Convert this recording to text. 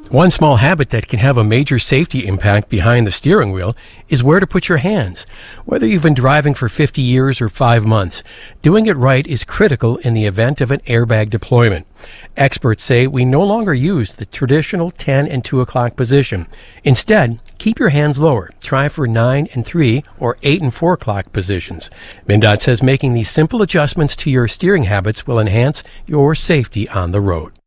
One small habit that can have a major safety impact behind the steering wheel is where to put your hands. Whether you've been driving for 50 years or 5 months, doing it right is critical in the event of an airbag deployment. Experts say we no longer use the traditional 10 and 2 o'clock position. Instead, keep your hands lower. Try for 9 and 3 or 8 and 4 o'clock positions. MnDOT says making these simple adjustments to your steering habits will enhance your safety on the road.